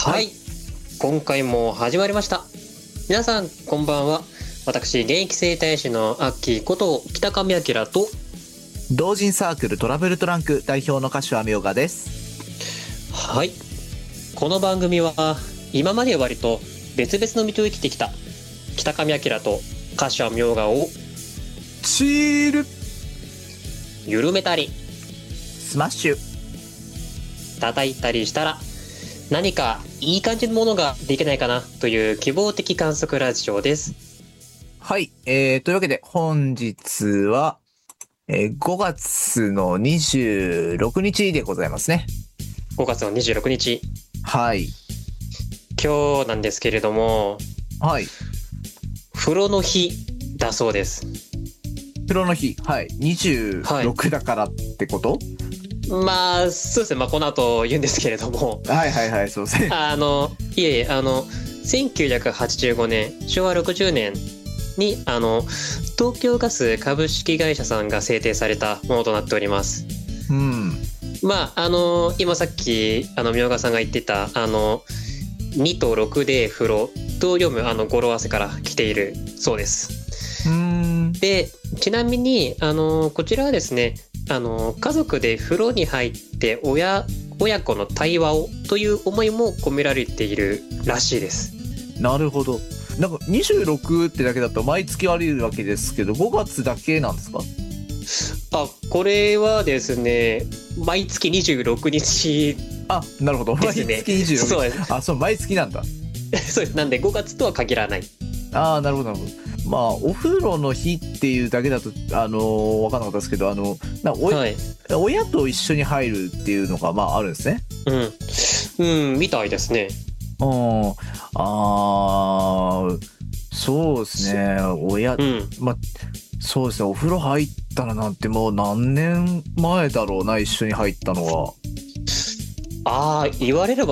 はい、今回も始まりました。皆さんこんばんは。私現役整体師のアッキーこと北上彰と、 同人サークルトラベルトランク代表の柏明賀です。 はい、この番組は今まで割と別々の道を生きてきた北上彰と柏明賀をチール緩めたりスマッシュ叩いたりしたら何かいい感じのものができないかなという希望的観測ラジオです。 はい、というわけで本日は、5月の26日でございますね。 5月の26日。 はい。 今日なんですけれども、 はい。 風呂の日だそうです。 風呂の日、はい。26だからってこと？ まあそうですね、まあこの後言うんですけれども、 はいはいはい、そうですね。 いえいえ、1985年昭和60年に東京ガス株式会社さんが制定されたものとなっております。 うん。 まあ今さっき明賀さんが言ってた2と6で風呂と読む語呂合わせから来ているそうです。でちなみにこちらはですね、家族で風呂に入って親子の対話をという思いも込められているらしいです。 なるほど。なんか26ってだけだと毎月あるわけですけど、5月だけなんですか？ これはですね、毎月26日。 なるほど。 ですね、 毎月26日。 そうです。 そう、毎月なんだ。 そうです。なんで5月とは限らない。 なるほどなるほど。まあお風呂の日っていうだけだと分かんなかったですけど、はい、親と一緒に入るっていうのがまああるんですね。 みたいですね。 そうですね。まあそうですね。お風呂入ったらなんてもう何年前だろうな、一緒に入ったのは。 言われれば